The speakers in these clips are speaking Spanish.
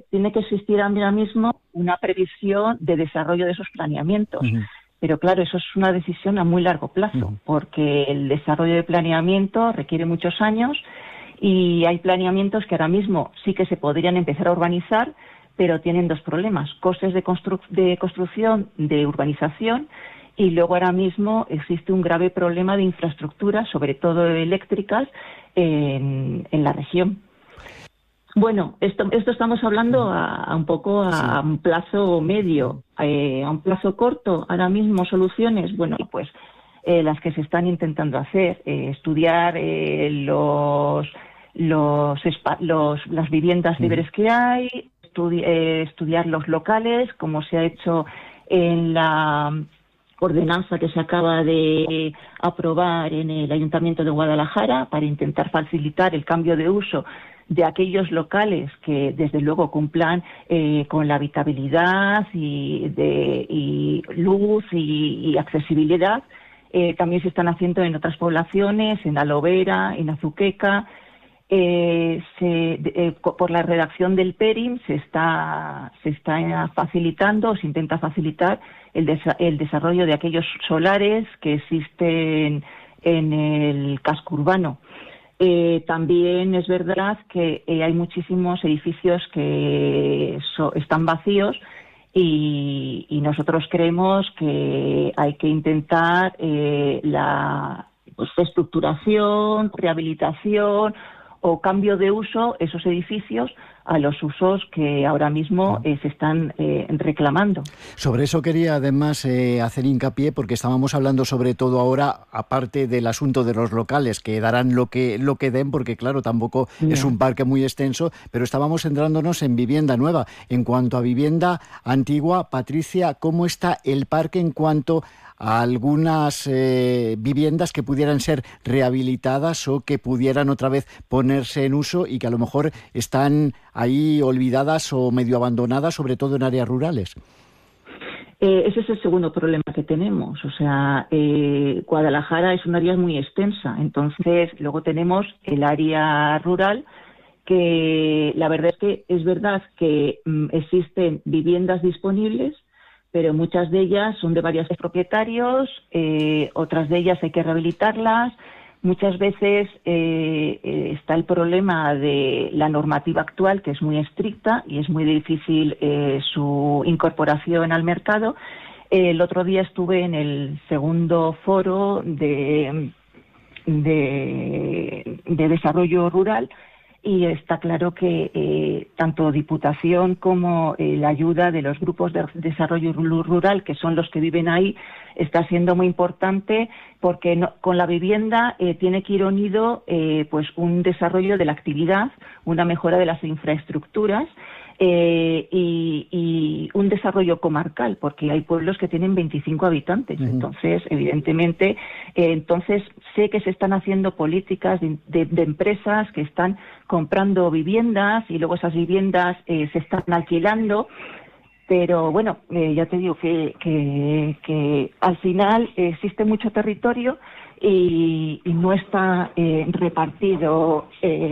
tiene que existir ahora mismo una previsión de desarrollo de esos planeamientos. Pero claro, eso es una decisión a muy largo plazo, porque el desarrollo de planeamiento requiere muchos años y hay planeamientos que ahora mismo sí que se podrían empezar a urbanizar, pero tienen dos problemas: costes de construcción, de urbanización, y luego ahora mismo existe un grave problema de infraestructura, sobre todo eléctricas, en la región. Bueno, esto estamos hablando a un plazo medio. A un plazo corto, ahora mismo soluciones, bueno, pues las que se están intentando hacer, estudiar las viviendas libres que hay, estudiar los locales, como se ha hecho en la ordenanza que se acaba de aprobar en el Ayuntamiento de Guadalajara para intentar facilitar el cambio de uso de aquellos locales que desde luego cumplan con la habitabilidad y luz y accesibilidad. También se están haciendo en otras poblaciones, en Alovera, en Azuqueca. Por la redacción del PERIM se está facilitando, o se intenta facilitar el desarrollo de aquellos solares que existen en el casco urbano. También es verdad que hay muchísimos edificios que están vacíos y nosotros creemos que hay que intentar la reestructuración, rehabilitación o cambio de uso esos edificios a los usos que ahora mismo se están reclamando. Sobre eso quería además hacer hincapié, porque estábamos hablando sobre todo ahora, aparte del asunto de los locales, que darán lo que den, porque claro, tampoco es un parque muy extenso, pero estábamos centrándonos en vivienda nueva. En cuanto a vivienda antigua, Patricia, ¿cómo está el parque en cuanto a algunas viviendas que pudieran ser rehabilitadas o que pudieran otra vez ponerse en uso y que a lo mejor están ahí olvidadas o medio abandonadas, sobre todo en áreas rurales? Ese es el segundo problema que tenemos. O sea, Guadalajara es un área muy extensa. Entonces, luego tenemos el área rural, que la verdad es verdad que existen viviendas disponibles, pero muchas de ellas son de varios propietarios, otras de ellas hay que rehabilitarlas. Muchas veces está el problema de la normativa actual, que es muy estricta y es muy difícil su incorporación al mercado. El otro día estuve en el segundo foro de desarrollo rural, y está claro que tanto Diputación como la ayuda de los grupos de desarrollo rural, que son los que viven ahí, está siendo muy importante, porque con la vivienda tiene que ir unido pues un desarrollo de la actividad, una mejora de las infraestructuras y un desarrollo comarcal, porque hay pueblos que tienen 25 habitantes. Entonces, evidentemente, sé que se están haciendo políticas de empresas que están comprando viviendas y luego esas viviendas se están alquilando. Pero bueno, ya te digo que al final existe mucho territorio y no está repartido.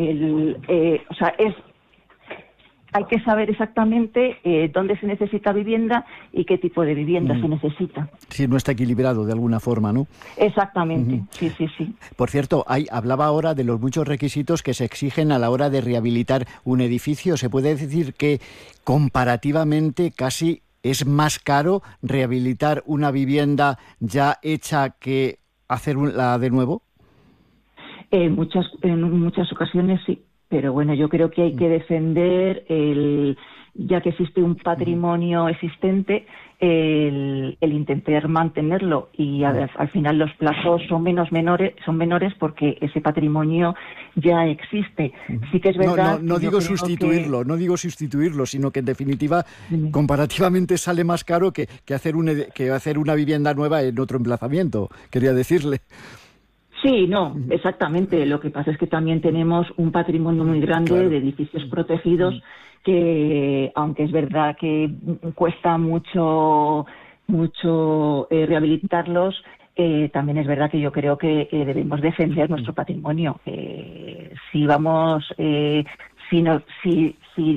Hay que saber exactamente dónde se necesita vivienda y qué tipo de vivienda se necesita. Sí, no está equilibrado de alguna forma, ¿no? Exactamente, sí. Por cierto, hablaba ahora de los muchos requisitos que se exigen a la hora de rehabilitar un edificio. ¿Se puede decir que comparativamente casi es más caro rehabilitar una vivienda ya hecha que hacerla de nuevo? En muchas ocasiones sí. Pero bueno, yo creo que hay que defender, ya que existe un patrimonio existente, el intentar mantenerlo, y al final los plazos son menores porque ese patrimonio ya existe. Sí que es verdad. No digo sustituirlo, sino que en definitiva comparativamente sale más caro que hacer una vivienda nueva en otro emplazamiento, quería decirle. Sí, no, exactamente. Lo que pasa es que también tenemos un patrimonio muy grande de edificios protegidos que, aunque es verdad que cuesta mucho rehabilitarlos, también es verdad que yo creo que debemos defender nuestro patrimonio. Si